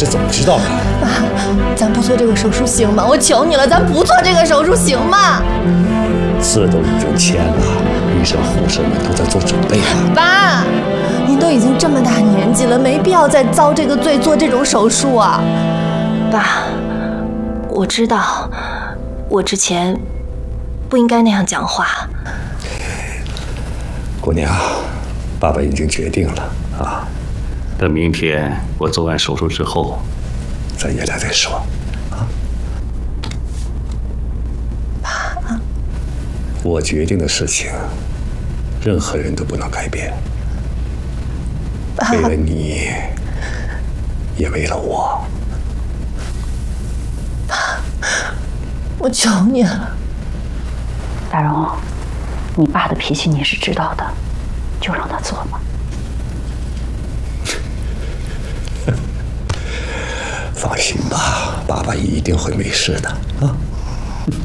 是怎么知道的？ 爸，咱不做这个手术行吗？我求你了，咱不做这个手术行吗？ 字都已经签了，医生护士们都在做准备了。 爸，您都已经这么大年纪了，没必要再遭这个罪做这种手术啊。 爸，我知道，我之前不应该那样讲话。 姑娘，爸爸已经决定了啊。 等明天我做完手术之后， 咱爷俩再说啊。 爸， 我决定的事情，任何人都不能改变。为了你，也为了我。 我求你了。 大荣，你爸的脾气你是知道的，就让他做吧。 放心吧，爸爸一定会没事的啊。